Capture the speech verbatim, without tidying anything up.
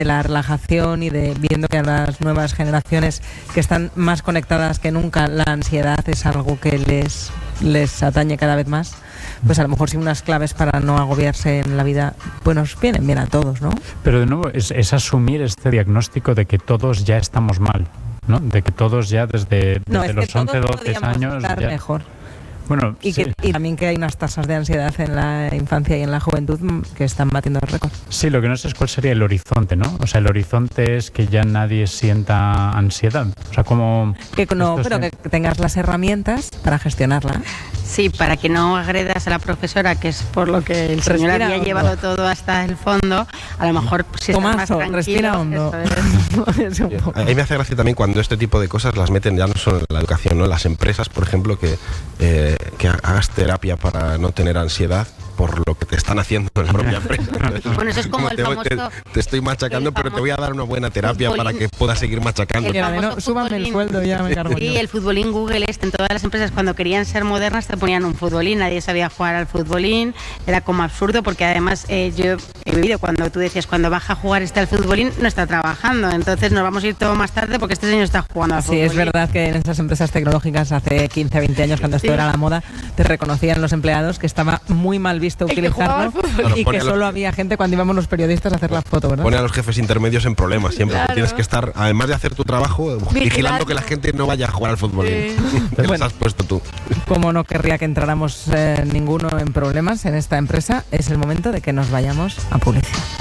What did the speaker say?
de la relajación y de viendo que a las nuevas generaciones que están más conectadas que nunca, la ansiedad es algo que les, les atañe cada vez más, pues a lo mejor sí unas claves para no agobiarse en la vida, pues nos vienen bien a todos, ¿no? Pero de nuevo es, es asumir este diagnóstico de que todos ya estamos mal, ¿no? De que todos ya desde, desde no, es los que once, todos doce años estar ya... mejor. Bueno, y, sí. que, y también que hay unas tasas de ansiedad en la infancia y en la juventud que están batiendo el récord. Sí, lo que no sé es cuál sería el horizonte, ¿no? O sea, el horizonte es que ya nadie sienta ansiedad. O sea, como... Que no, pero se... que tengas las herramientas para gestionarla. Sí, para que no agredas a la profesora, que es por lo que el señor había hondo. llevado todo hasta el fondo. A lo mejor si Tomaso, estás más tranquilo, respira hondo. Eso es. A mí me hace gracia también cuando este tipo de cosas las meten ya no solo en la educación, ¿no? Las empresas, por ejemplo, que, eh, que hagas terapia para no tener ansiedad por lo que te están haciendo en la propia empresa. Bueno, eso es como, como el te, famoso... Te, te estoy machacando, pero te voy a dar una buena terapia futbolín, para que puedas seguir machacando. El no, súbame el sueldo, ya me cargo. Sí, el futbolín Google, este, en todas las empresas cuando querían ser modernas te ponían un futbolín, nadie sabía jugar al futbolín, era como absurdo porque además eh, yo he vivido cuando tú decías, cuando baja a jugar este al futbolín, no está trabajando, entonces nos vamos a ir todo más tarde porque este señor está jugando al sí, futbolín. Sí, es verdad que en esas empresas tecnológicas hace quince, veinte años, cuando sí. esto era la moda, te reconocían los empleados que estaba muy mal visto utilizarlo claro, y que solo los... había gente cuando íbamos los periodistas a hacer la foto, ¿verdad? Pone a los jefes intermedios en problemas siempre, claro. Tienes que estar, además de hacer tu trabajo, vigilando, vigilando que la gente no vaya a jugar al fútbol. Sí. ¿Qué bueno, has puesto tú? Como no querría que entráramos eh, ninguno en problemas en esta empresa, es el momento de que nos vayamos a publicidad.